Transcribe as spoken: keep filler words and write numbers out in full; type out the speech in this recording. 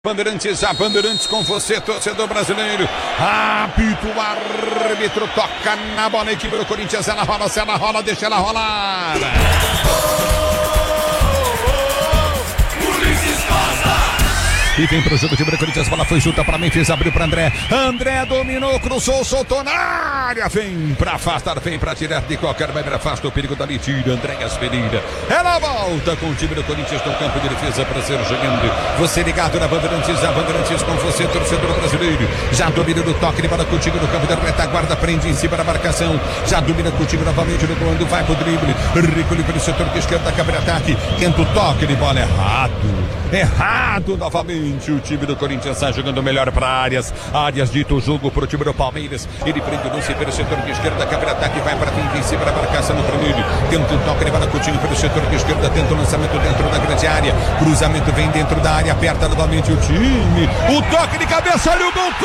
Bandeirantes, a Bandeirantes com você, torcedor brasileiro. Apito o árbitro, toca na bola, a equipe do Corinthians, ela rola, se ela rola, deixa ela rolar. E vem pro jogo, time do Corinthians, bola foi junta para Memphis, abriu para André. André dominou, cruzou, soltou na área. Vem para afastar, vem para tirar de qualquer maneira, afasta o perigo dali, tira Andréas Pereira. Ela volta com o time do Corinthians no campo de defesa para ser jogando. Você ligado na Bandeirantes, a Bandeirantes com você, torcedor brasileiro. Já domina no toque de bola contigo no campo da retaguarda, prende em cima da marcação. Já domina contigo novamente no comando, vai pro drible. Recolhe pelo setor de esquerda, cabe ataque. Tenta o toque de bola errado. Errado novamente. O time do Corinthians está jogando melhor para áreas. Áreas dito o jogo para o time do Palmeiras. Ele prende o lance pelo setor de esquerda, cabe ataque, vai para frente em cima da marcação no primeiro. Tenta um toque de bola contigo pelo setor de esquerda, tenta o lançamento dentro da grande área. Cruzamento vem dentro da área, aperta novamente o time. O toque de cabeça, olha o gol.